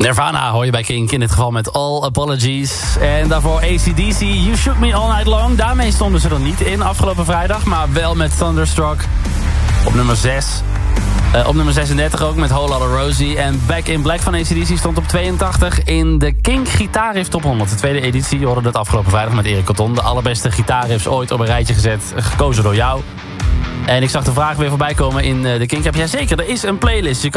Nirvana hoor je bij Kink, in dit geval met All Apologies. En daarvoor AC/DC, You Shook Me All Night Long. Daarmee stonden ze er niet in afgelopen vrijdag, maar wel met Thunderstruck op nummer 6. Op nummer 36 ook met Whole Lotta Rosie. En Back in Black van AC/DC stond op 82 in de Kink Gitaarriff Top 100. De tweede editie, je hoorde dat afgelopen vrijdag met Erik Corton. De allerbeste gitaarriffs ooit op een rijtje gezet, gekozen door jou. En ik zag de vraag weer voorbij komen in de Kink. Jazeker, er is een playlist.